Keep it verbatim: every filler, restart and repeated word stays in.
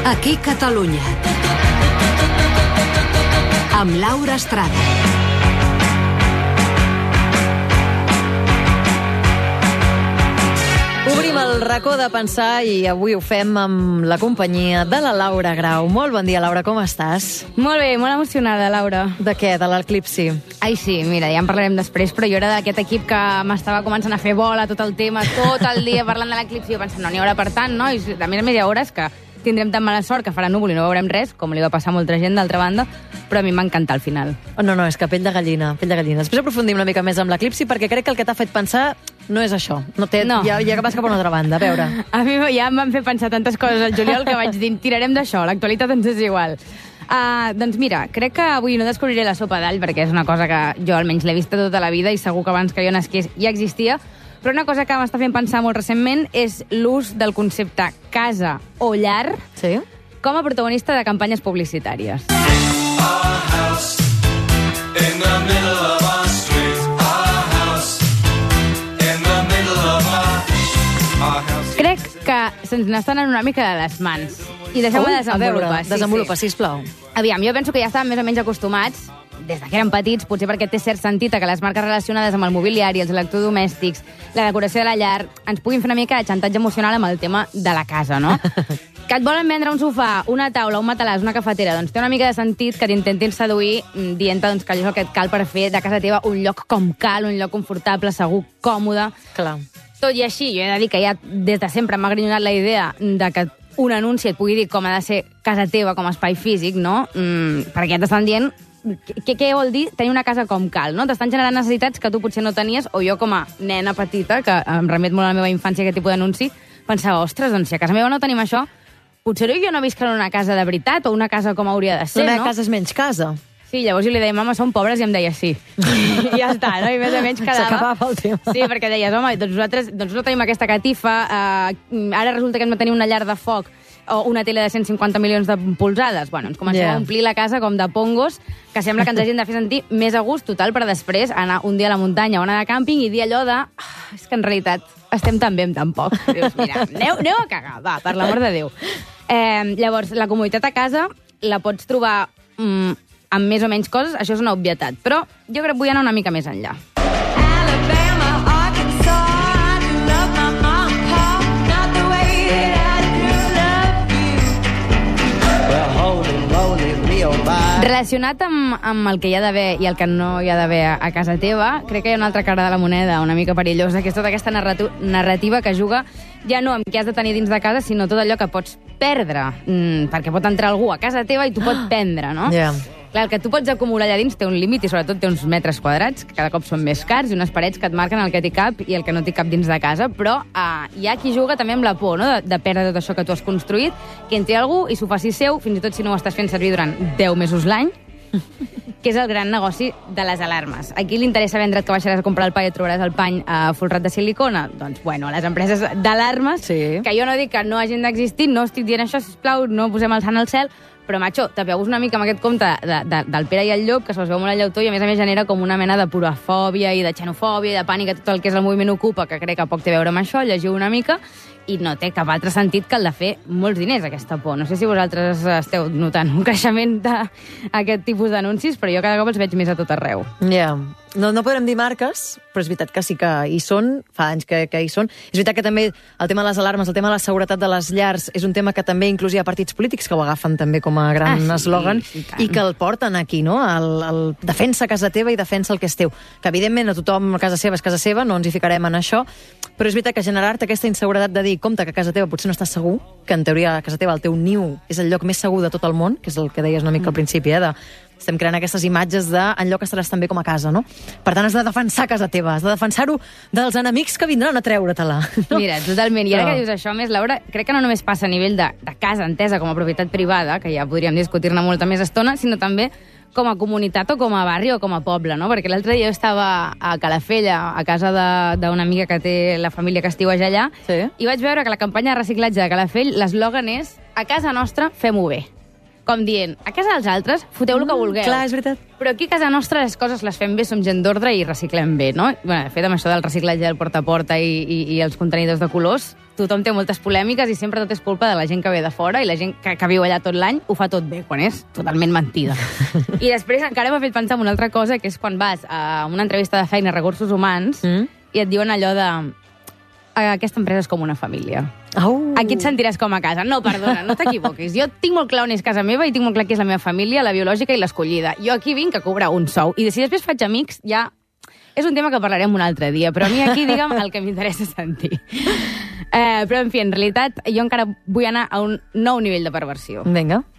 Aquí Catalunya. Amb Laura Estrada. Obrim el racó de pensar i avui ho fem amb la companyia de la Laura Grau. Molt bon dia, Laura, com estàs? Molt bé, molt emocionada, Laura. De què? De l'eclipsi? Ai, sí, mira, ja en parlarem després, però jo era d'aquest equip que m'estava començant a fer bola tot el tema, tot el dia parlant de l'eclipsi, i jo pensant, no n'hi haurà per tant, no? I a més a més hi ha hores que tindrem tan mala sort que farà núvol i no veurem res, com li va passar a molta gent d'altra banda, però a mi m'ha encantat al final. Oh, no, no, és que pell de gallina, pell de gallina. Després aprofundim una mica més amb l'eclipsi, perquè crec que el que t'ha fet pensar no és això. No té, no. Ja, ja vas cap a una altra banda, a veure. A mi ja em van fer pensar tantes coses al juliol que vaig dir, tirarem d'això, l'actualitat ens és igual. Uh, doncs mira, crec que avui no descobriré la sopa d'all, perquè és una cosa que jo almenys l'he vista tota la vida i segur que abans que jo nasqués ja existia, però una cosa que m'està fent pensar molt recentment és l'ús del concepte casa o llar sí? com a protagonista de campanyes publicitàries. Crec que se'ns n'estan anant una mica de les mans. I deixeu-me Ui, desenvolupar. A veure, desenvolupa, sí, sisplau. Aviam, jo penso que ja estàvem més o menys acostumats, des que eren petits, potser perquè té cert sentit que les marques relacionades amb el mobiliari, els electrodomèstics, la decoració de la llar, ens puguin fer una mica de xantatge emocional amb el tema de la casa, no? Que et volen vendre un sofà, una taula, un matalàs, una cafetera, doncs té una mica de sentit que t'intentin seduir dient-te doncs, que allò és el que et cal per fer de casa teva un lloc com cal, un lloc confortable, segur, còmode. Clar. Tot i així, jo he de dir que ja des de sempre m'ha grinyonat la idea de que un anunci et pugui dir com ha de ser casa teva com a espai físic, no? Mm, perquè t'estan dient què, què vol dir tenir una casa com cal, no? T'estan generant necessitats que tu potser no tenies, o jo com a nena petita, que em remet molt a la meva infància aquest tipus d'anunci, pensava, ostres, doncs si a casa meva no tenim això, potser jo no visc en una casa de veritat, o una casa com hauria de ser, una no? Una casa és menys casa. Sí, llavors jo li deia, mama, som pobres, i em deia sí. I ja està, no? I més o menys quedava... S'acabava el tema. Sí, perquè deies, home, doncs nosaltres doncs no tenim aquesta catifa, eh, ara resulta que hem de tenir una llar de foc, o una tele de cent cinquanta milions de polzades. Bueno, ens comencem yeah. a omplir la casa com de pongos, que sembla que ens hagin de fer sentir més a gust total per després anar un dia a la muntanya o anar de càmping i dir allò de... Ah, és que en realitat estem tan bé amb tan poc. Dius, mira, aneu, aneu a cagar, va, per l'amor de Déu. Eh, llavors, la comoditat a casa la pots trobar mm, amb més o menys coses, això és una obvietat, però jo crec que vull anar una mica més enllà. Relacionat amb, amb el que hi ha d'haver i el que no hi ha d'haver a, a casa teva, crec que hi ha una altra cara de la moneda una mica perillosa, que és tota aquesta narratu- narrativa que juga ja no amb què has de tenir dins de casa, sinó tot allò que pots perdre, mm, perquè pot entrar algú a casa teva i tu pots prendre, no? Ja. Yeah. Clar, el que tu pots acumular allà dins té un límit i sobretot té uns metres quadrats, que cada cop són més cars, i unes parets que et marquen el que t'hi cap i el que no t'hi cap dins de casa, però uh, hi ha qui juga també amb la por, no?, de, de perdre tot això que tu has construït, que entri algú i s'ho faci seu, fins i tot si no ho estàs fent servir durant deu mesos l'any, que és el gran negoci de les alarmes. A qui li interessa vendre't que baixaràs a comprar el pa i et trobaràs el pany uh, folrat de silicona? Doncs, bueno, les empreses d'alarmes, sí. que jo no dic que no hagin d'existir, no estic dient això, sisplau, no posem el sant al cel, però, macho, tapeu-vos una mica amb aquest compte de, de, del Pere i el Llop, que se'ls veu molt al llautó i, a més a més, genera com una mena de purafòbia i de xenofòbia i de pànic a tot el que és el moviment Ocupa, que crec que poc té a veure amb això, llegiu una mica, i no té cap altre sentit que el de fer molts diners, aquesta por. No sé si vosaltres esteu notant un creixement d'aquest tipus d'anuncis, però jo cada cop els veig més a tot arreu. Ja. Yeah. No, no podrem dir marques, però és veritat que sí que hi són, fa anys que, que hi són. És veritat que també el tema de les alarmes, el tema de la seguretat de les llars, és un tema que també inclús hi ha partits polítics que ho agafen també com a gran ah, eslògan sí, i que el porten aquí, no? El, el defensa casa teva i defensa el que és teu. Que, evidentment, a tothom casa seva és casa seva, no ens hi ficarem en això, però és veritat que generar-te aquesta inseguretat de dir, compte, que a casa teva potser no estàs segur, que en teoria a casa teva el teu niu és el lloc més segur de tot el món, que és el que deies una mica al principi, eh, de estem creant aquestes imatges de en lloc estaràs també com a casa, no? Per tant, has de defensar casa teva, has de defensar-ho dels enemics que vindran a treure-te-la. No? Mira, totalment. I ara no. que dius això, més, Laura, crec que no només passa a nivell de, de casa entesa com a propietat privada, que ja podríem discutir-ne molta més estona, sinó també com a comunitat o com a barri o com a poble, no? Perquè l'altre dia jo estava a Calafell, a casa d'una amiga que té la família que estiueja allà, sí. I vaig veure que la campanya de reciclatge de Calafell, l'eslògan és a casa nostra fem-ho bé. Com dient, a casa dels altres foteu el que vulgueu. Clar, és veritat. Però aquí a casa nostra les coses les fem bé, som gent d'ordre i reciclem bé, no? Bueno, de fet, amb això del reciclatge del porta a porta i, i, i els contenidors de colors, tothom té moltes polèmiques i sempre tot és culpa de la gent que ve de fora i la gent que, que viu allà tot l'any ho fa tot bé, quan és totalment mentida. I després encara m'ha fet pensar en una altra cosa, que és quan vas a una entrevista de feina a recursos humans mm. i et diuen allò de aquesta empresa és com una família. Oh. Aquí et sentiràs com a casa. No, perdona, no t'equivoquis. Jo tinc molt clar on és casa meva i tinc molt clar que és la meva família, la biològica i l'escollida. Jo aquí vinc a cobrar un sou. I si després faig amics, ja és un tema que parlarem un altre dia. Però a mi aquí, digue'm, el que m'interessa sentir. Eh, però, en fi, en realitat, jo encara vull anar a un nou nivell de perversió. Vinga.